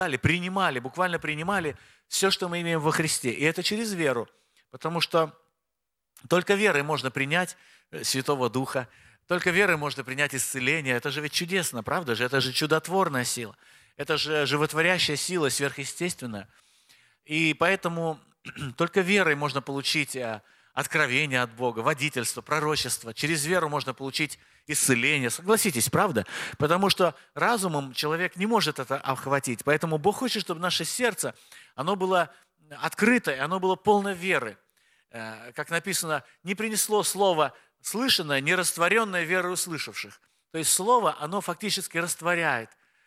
принимали, буквально принимали все, что мы имеем во Христе. И это через веру, потому что только верой можно принять Святого Духа, только верой можно принять исцеление. Это же ведь чудесно, правда же? Это же чудотворная сила. Это же животворящая сила, сверхъестественная. И поэтому только верой можно получить откровение от Бога, водительство, пророчество. Через веру можно получить исцеление. Согласитесь, правда? Потому что разумом человек не может это охватить. Поэтому Бог хочет, чтобы наше сердце, оно было открытое, оно было полно веры. Как написано, не принесло слово слышанное, не растворенное верой услышавших. То есть слово, оно фактически растворяет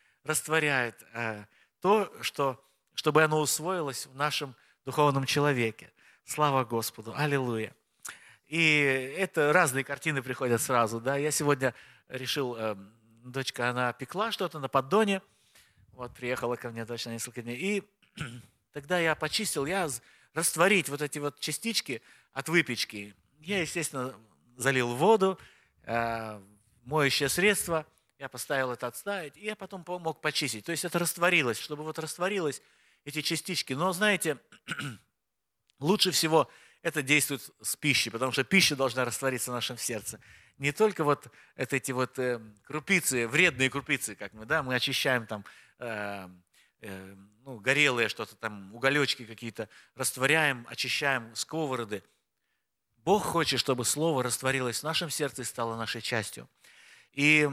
то, чтобы оно усвоилось в нашем духовном человеке. Слава Господу! Аллилуйя! И это разные картины приходят сразу. Да? Я сегодня решил, дочка, она пекла что-то на поддоне. Вот, приехала ко мне дочь на несколько дней. И тогда я почистил, растворить вот эти вот частички от выпечки. Я, естественно, залил воду, моющее средство. Я поставил это отставить, и я потом мог почистить. То есть это растворилось, чтобы вот растворилось эти частички. Но, знаете, лучше всего это действует с пищей, потому что пища должна раствориться в нашем сердце. Не только вот эти вот крупицы, вредные крупицы, как мы очищаем там, горелые что-то там, уголечки какие-то, растворяем, очищаем сковороды. Бог хочет, чтобы Слово растворилось в нашем сердце и стало нашей частью. И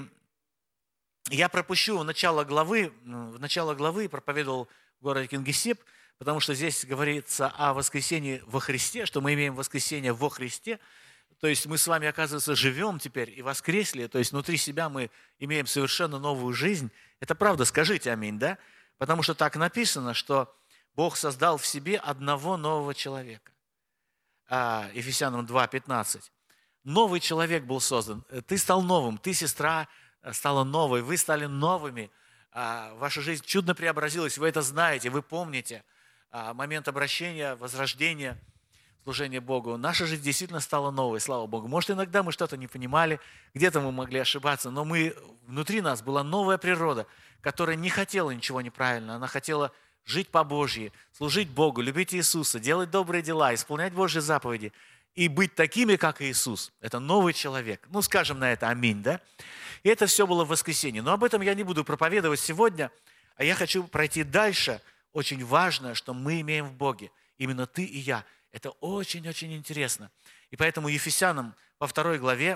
я пропущу начало главы проповедовал в городе Кингисепп, потому что здесь говорится о воскресении во Христе, что мы имеем воскресение во Христе. То есть мы с вами, оказывается, живем теперь и воскресли, то есть внутри себя мы имеем совершенно новую жизнь. Это правда, скажите аминь, да? Потому что так написано, что Бог создал в себе одного нового человека. Ефесянам 2:15. Новый человек был создан. Ты стал новым, ты, сестра, стала новой, вы стали новыми. Ваша жизнь чудно преобразилась, вы это знаете, вы помните. Момент обращения, возрождения, служения Богу. Наша жизнь действительно стала новой, слава Богу. Может, иногда мы что-то не понимали, где-то мы могли ошибаться, но внутри нас была новая природа, которая не хотела ничего неправильно. Она хотела жить по-божьи, служить Богу, любить Иисуса, делать добрые дела, исполнять Божьи заповеди и быть такими, как Иисус. Это новый человек. Скажем на это аминь, да? И это все было в воскресенье. Но об этом я не буду проповедовать сегодня, а я хочу пройти дальше. Очень важно, что мы имеем в Боге. Именно ты и я. Это очень-очень интересно. И поэтому Ефесянам во 2 главе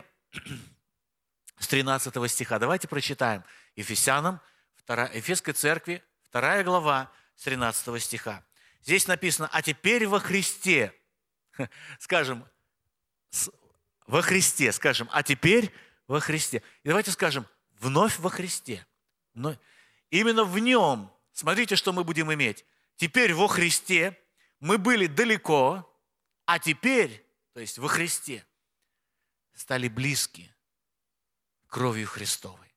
с 13 стиха. Давайте прочитаем. Ефесянам, Ефесской церкви, 2 глава с 13 стиха. Здесь написано: «А теперь во Христе». Скажем, во Христе. Скажем, «А теперь во Христе». И давайте скажем, вновь во Христе. Именно в Нем. Смотрите, что мы будем иметь. Теперь во Христе мы были далеко, а теперь, то есть во Христе, стали близки кровью Христовой.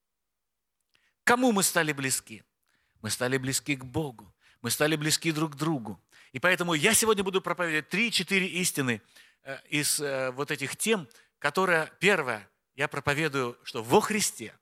Кому мы стали близки? Мы стали близки к Богу. Мы стали близки друг к другу. И поэтому я сегодня буду проповедовать 3-4 истины из вот этих тем, которые, первое, я проповедую, что во Христе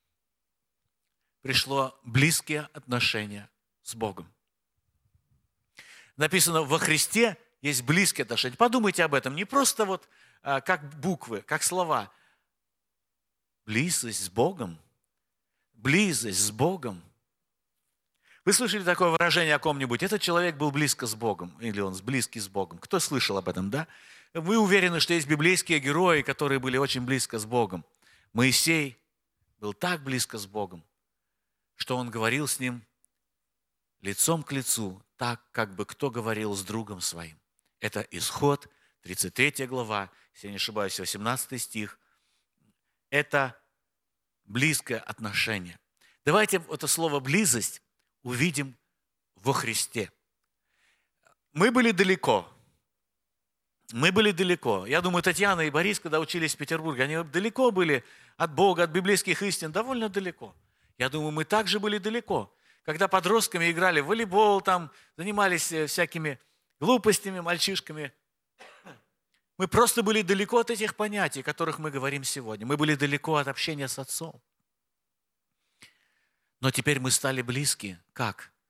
пришло близкие отношения с Богом. Написано, во Христе есть близкие отношения. Подумайте об этом. Не просто вот как буквы, как слова. Близость с Богом. Близость с Богом. Вы слышали такое выражение о ком-нибудь? Этот человек был близко с Богом. Или он близкий с Богом. Кто слышал об этом, да? Вы уверены, что есть библейские герои, которые были очень близко с Богом. Моисей был так близко с Богом, что он говорил с ним лицом к лицу, так, как бы кто говорил с другом своим. Это Исход, 33 глава, если я не ошибаюсь, 18 стих. Это близкое отношение. Давайте это слово «близость» увидим во Христе. Мы были далеко. Мы были далеко. Я думаю, Татьяна и Борис, когда учились в Петербурге, они далеко были от Бога, от библейских истин, довольно далеко. Я думаю, мы также были далеко. Когда подростками играли в волейбол, там, занимались всякими глупостями, мальчишками. Мы просто были далеко от этих понятий, о которых мы говорим сегодня. Мы были далеко от общения с Отцом. Но теперь мы стали близки. Как?